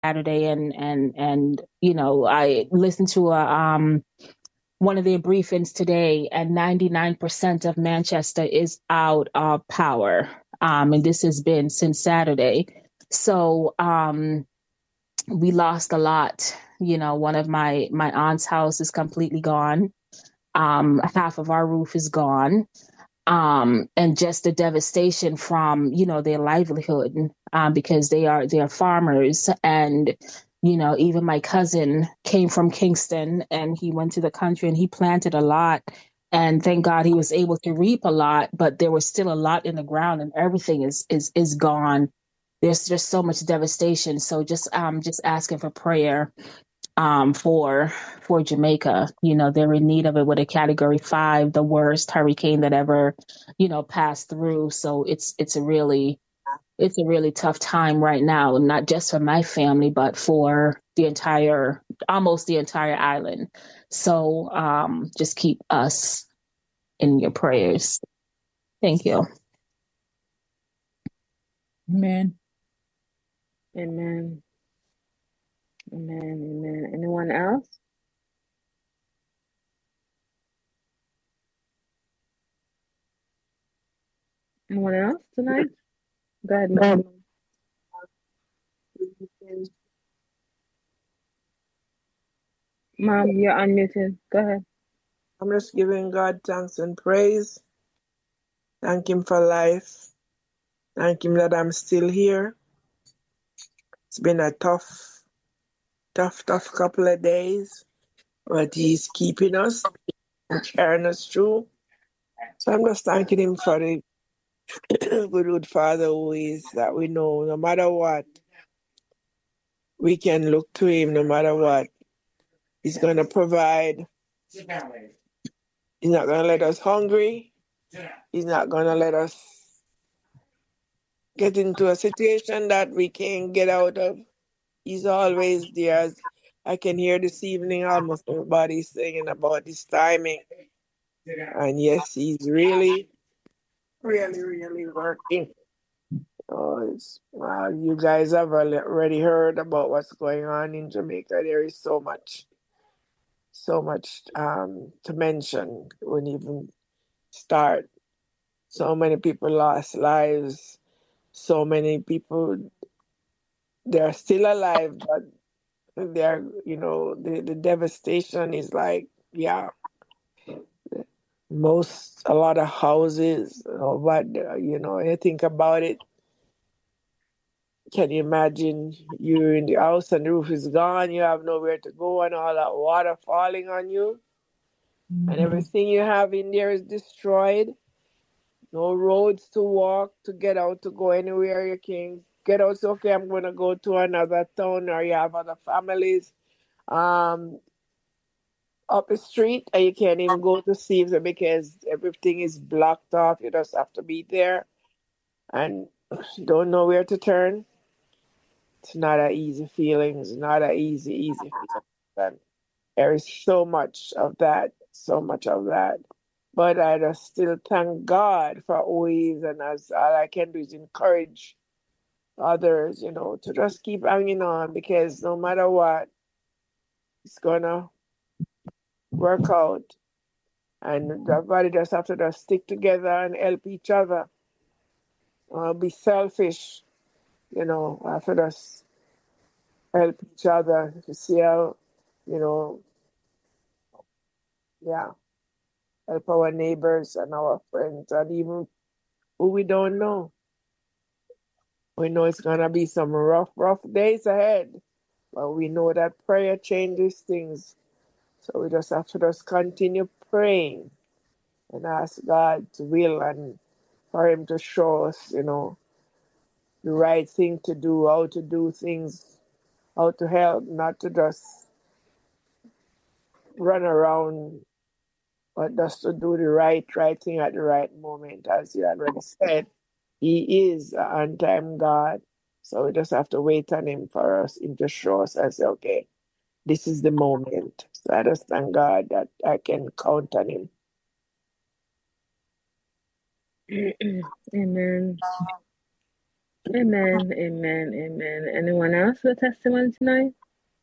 Saturday, and I listened to one of their briefings today, and 99% of Manchester is out of power. And this has been since Saturday. So we lost a lot. One of my aunt's house is completely gone. Half of our roof is gone. And just the devastation from, their livelihood, because they are farmers. And, even my cousin came from Kingston, and he went to the country and he planted a lot. And thank God he was able to reap a lot, but there was still a lot in the ground, and everything is gone. There's just so much devastation. So just asking for prayer for Jamaica. They're in need of it with a Category 5, the worst hurricane that ever, passed through. So it's a really tough time right now, not just for my family, but for almost the entire island. So just keep us in your prayers. Thank you. Amen. Amen. Amen. Amen. Anyone else? Anyone else tonight? Go ahead, Mom. Mom, you're unmuted. Go ahead. I'm just giving God thanks and praise. Thank Him for life. Thank Him that I'm still here. It's been a tough couple of days, but He's keeping us and carrying us through. So I'm just thanking Him for the good Father who is, that we know no matter what, we can look to Him no matter what. He's going to provide. He's not going to let us hungry. He's not going to let us get into a situation that we can't get out of. He's always there. I can hear this evening almost everybody saying about his timing. And yes, he's really, really, really working. You guys have already heard about what's going on in Jamaica. There is so much to mention. Wouldn't even start. So many people lost lives. So many people, they're still alive, but they're, the devastation is like, yeah, a lot of houses, but, you think about it, can you imagine you're in the house and the roof is gone, you have nowhere to go, and all that water falling on you, and everything you have in there is destroyed. No roads to walk, to get out, to go anywhere you can get out. So, okay, I'm going to go to another town, or you have other families up the street, and you can't even go to see them because everything is blocked off. You just have to be there and don't know where to turn. It's not an easy feeling. It's not an easy feeling. There is so much of that. But I just still thank God for who He is, and as all I can do is encourage others, to just keep hanging on, because no matter what, it's gonna work out. And everybody just have to just stick together and help each other. Be selfish, have to just help each other to see how, help our neighbors and our friends and even who we don't know. We know it's going to be some rough days ahead, but we know that prayer changes things. So we just have to just continue praying and ask God to will and for Him to show us, the right thing to do, how to do things, how to help, not to just run around, but just to do the right thing at the right moment. As you already said, He is an on-time God. So we just have to wait on Him to show us and say, okay, this is the moment. So I just thank God that I can count on Him. Amen. Amen, amen, amen. Anyone else with a testimony tonight?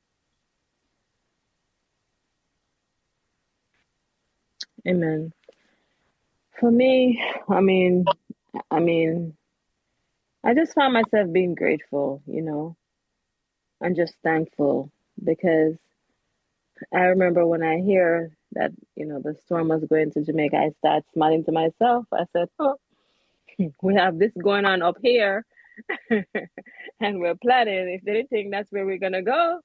Amen. For me, I mean, I mean, I just find myself being grateful, and just thankful because I remember when I hear that, the storm was going to Jamaica, I start smiling to myself. I said, oh, we have this going on up here and we're planning. If anything, that's where we're gonna go.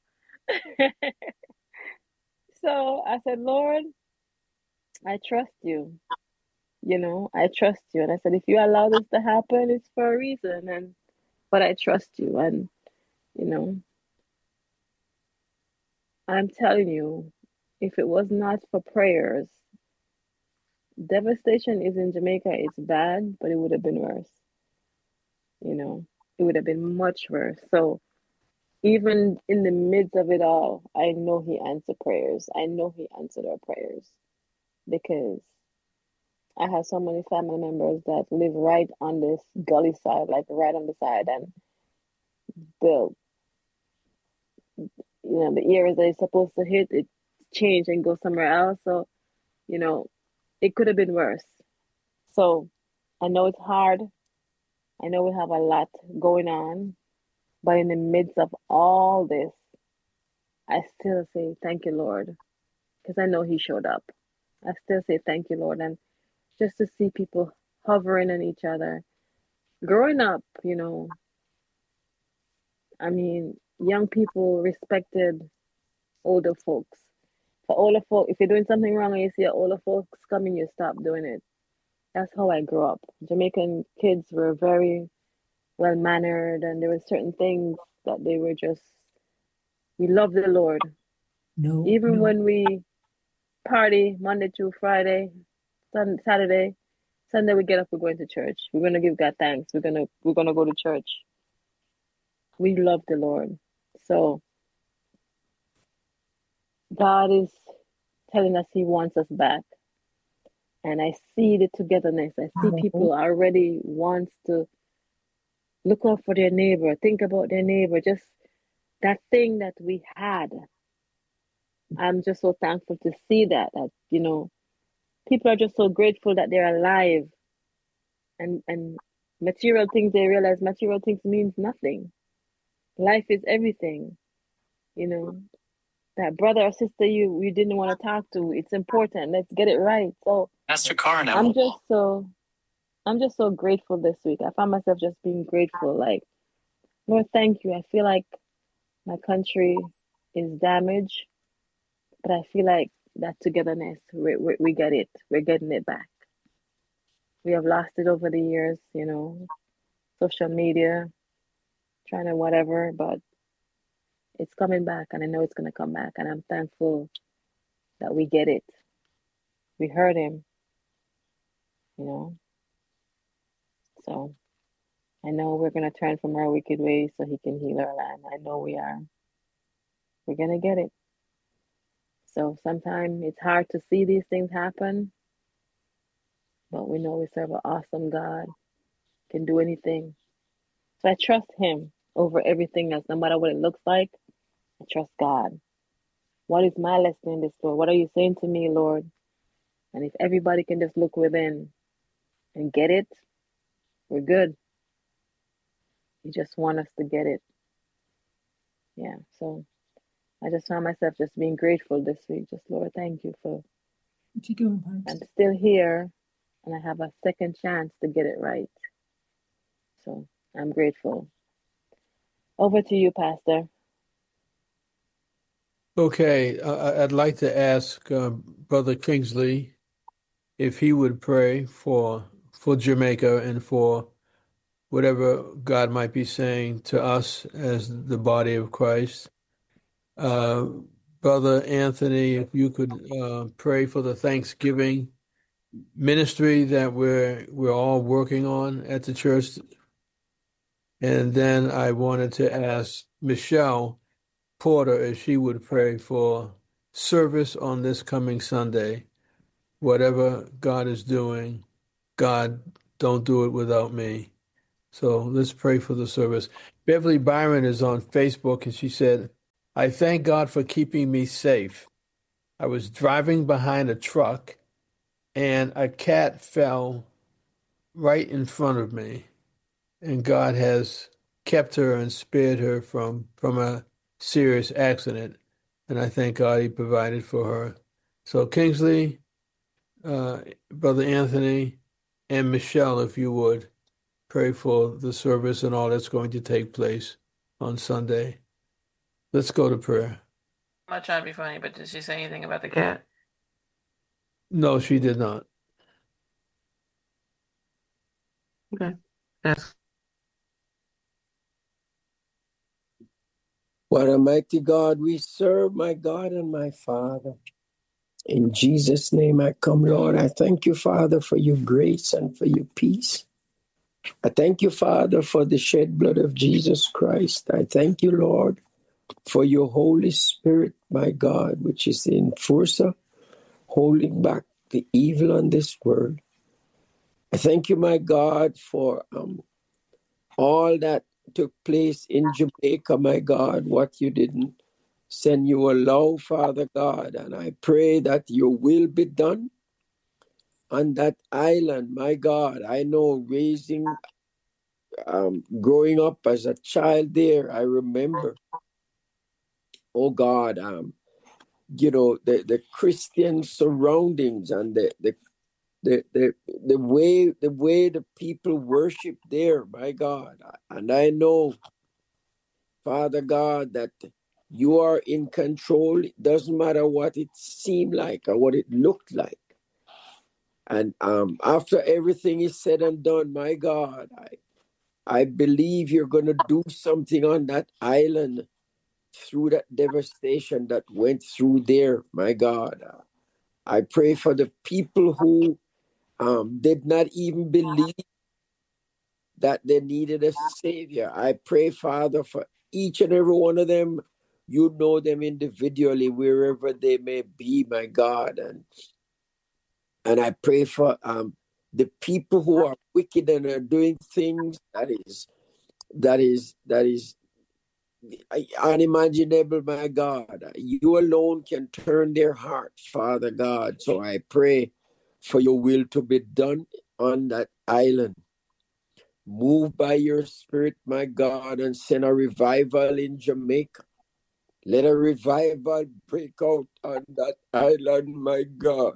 So I said, Lord, I trust you. I trust you. And I said, if you allow this to happen, it's for a reason. But I trust you. And, you know, I'm telling you, if it was not for prayers, devastation is in Jamaica. It's bad, but it would have been worse. It would have been much worse. So even in the midst of it all, I know he answered prayers. I know he answered our prayers because I have so many family members that live right on this gully side, like right on the side, and the the areas that it's supposed to hit, it change and go somewhere else. So, you know, it could have been worse. So I know it's hard. I know we have a lot going on, but in the midst of all this, I still say thank you, Lord, because I know He showed up. I still say thank you, Lord, and just to see people hovering on each other. Growing up, I mean, young people respected older folks. For older folk, if you're doing something wrong and you see older folks coming, you stop doing it. That's how I grew up. Jamaican kids were very well mannered, and there were certain things that they were just. We love the Lord. No. Even when we party Monday through Friday, Saturday, Sunday we get up, we're going to church. We're gonna give God thanks. We're gonna go to church. We love the Lord. So God is telling us He wants us back. And I see the togetherness. I see people already wants to look out for their neighbor, think about their neighbor, just that thing that we had. I'm just so thankful to see that people are just so grateful that they're alive, and material things, they realize material things means nothing. Life is everything. That brother or sister you didn't want to talk to, it's important. Let's get it right. So Master Car now. I'm just so grateful this week. I found myself just being grateful. Like, Lord, thank you. I feel like my country is damaged, but I feel like that togetherness, we get it. We're getting it back. We have lost it over the years, social media, trying to whatever, but it's coming back, and I know it's going to come back, and I'm thankful that we get it. We heard him, so I know we're going to turn from our wicked ways so he can heal our land. I know we are. We're going to get it. So sometimes it's hard to see these things happen, but we know we serve an awesome God, can do anything. So I trust him over everything else, no matter what it looks like. I trust God. What is my lesson in this, Lord? What are you saying to me, Lord? And if everybody can just look within and get it, we're good. You just want us to get it. Yeah, so I just found myself just being grateful this week. Just, Lord, thank you for I'm still here, and I have a second chance to get it right. So I'm grateful. Over to you, Pastor. Okay, I'd like to ask Brother Kingsley if he would pray for Jamaica and for whatever God might be saying to us as the body of Christ. Brother Anthony, if you could pray for the Thanksgiving ministry that we're all working on at the church. And then I wanted to ask Michelle Porter if she would pray for service on this coming Sunday. Whatever God is doing, God, don't do it without me. So let's pray for the service. Beverly Byron is on Facebook, and she said, I thank God for keeping me safe. I was driving behind a truck, and a cat fell right in front of me. And God has kept her and spared her from a serious accident. And I thank God he provided for her. So Kingsley, Brother Anthony, and Michelle, if you would, pray for the service and all that's going to take place on Sunday. Let's go to prayer. I'm not trying to be funny, but did she say anything about the cat? No, she did not. Okay. Yes. What a mighty God we serve, my God and my Father. In Jesus' name I come, Lord. I thank you, Father, for your grace and for your peace. I thank you, Father, for the shed blood of Jesus Christ. I thank you, Lord, for your Holy Spirit, my God, which is in Fursa, holding back the evil on this world. I thank you, my God, for all that took place in Jamaica, my God, what you didn't send, you allow, Father God. And I pray that your will be done on that island, my God. I know growing up as a child there, I remember, oh God, the Christian surroundings and the way the people worship there, my God. And I know, Father God, that you are in control. It doesn't matter what it seemed like or what it looked like. And after everything is said and done, my God, I believe you're going to do something on that island through that devastation that went through there, my God. I pray for the people who did not even believe that they needed a Savior. I pray, Father, for each and every one of them. You know them individually, wherever they may be, my God. And I pray for the people who are wicked and are doing things that is unimaginable, my God. You alone can turn their hearts, Father God. So I pray for your will to be done on that island. Move by your Spirit, my God, and send a revival in Jamaica. Let a revival break out on that island, my God.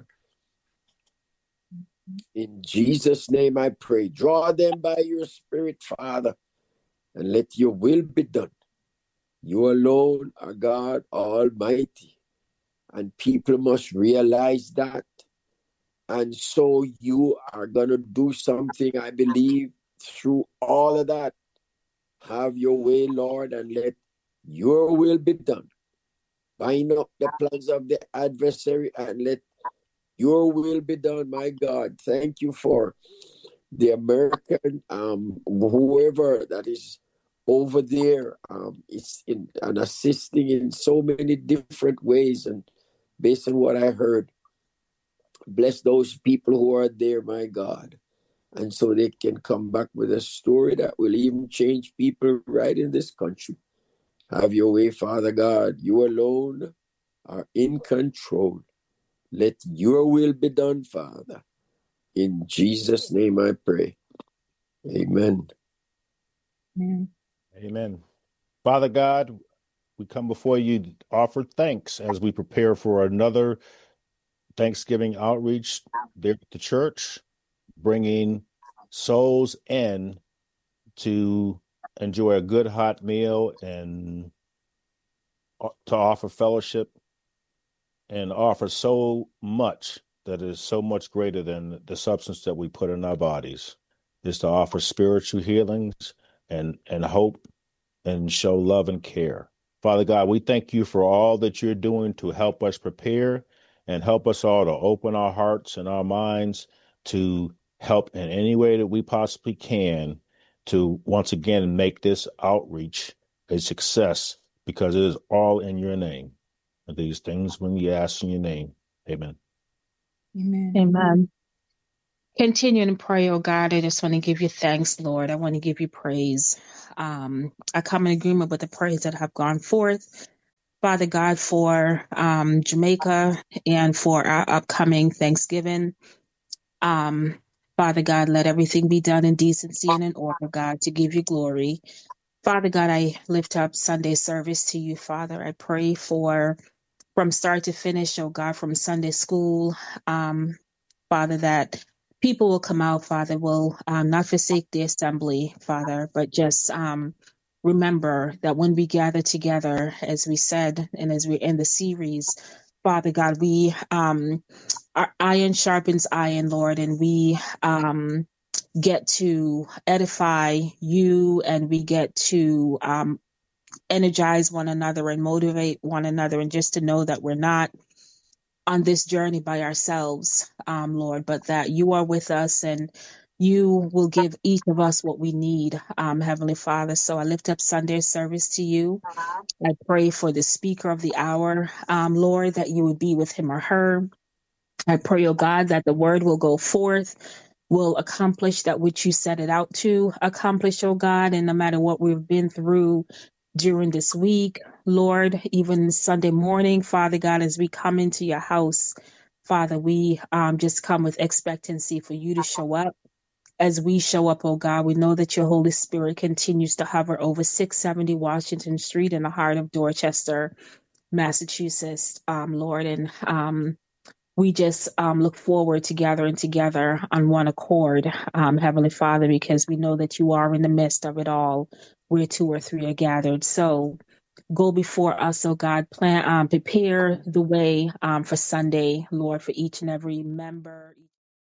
In Jesus' name I pray. Draw them by your Spirit, Father, and let your will be done. You alone are God Almighty, and people must realize that. And so you are going to do something, I believe, through all of that. Have your way, Lord, and let your will be done. Bind up the plans of the adversary and let your will be done, my God. Thank you for the American, whoever that is over there, is in and assisting in so many different ways. And based on what I heard, bless those people who are there, my God. And so they can come back with a story that will even change people right in this country. Have your way, Father God. You alone are in control. Let your will be done, Father. In Jesus' name I pray. Amen. Amen. Amen. Father God, we come before you to offer thanks as we prepare for another Thanksgiving outreach there at the church, bringing souls in to enjoy a good hot meal and to offer fellowship and offer so much that is so much greater than the substance that we put in our bodies, is to offer spiritual healings and hope and show love and care. Father God, we thank you for all that you're doing to help us prepare and help us all to open our hearts and our minds to help in any way that we possibly can to once again make this outreach a success, because it is all in your name. And these things when we ask in your name. Amen. Amen. Continuing to pray, oh God, I just want to give you thanks, Lord. I want to give you praise. I come in agreement with the prayers that have gone forth, Father God, for Jamaica and for our upcoming Thanksgiving. Father God, let everything be done in decency and in order, God, to give you glory. Father God, I lift up Sunday service to you, Father. I pray for from start to finish, oh God, from Sunday school, Father, that people will come out, Father, will not forsake the assembly, Father, but just remember that when we gather together, as we said, and as we're in the series, Father God, we our iron sharpens iron, Lord, and we get to edify you, and we get to energize one another and motivate one another, and just to know that we're not on this journey by ourselves, Lord, but that you are with us and you will give each of us what we need, Heavenly Father. So I lift up Sunday service to you. I pray for the speaker of the hour, Lord, that you would be with him or her. I pray, oh God, that the word will go forth, will accomplish that which you set it out to accomplish, oh God. And no matter what we've been through during this week, Lord, even Sunday morning, Father God, as we come into your house, Father, we just come with expectancy for you to show up. As we show up, oh God, we know that your Holy Spirit continues to hover over 670 Washington Street in the heart of Dorchester, Massachusetts, Lord. And we just look forward to gathering together on one accord, Heavenly Father, because we know that you are in the midst of it all, where two or three are gathered. So go before us, oh God, prepare the way for Sunday, Lord, for each and every member.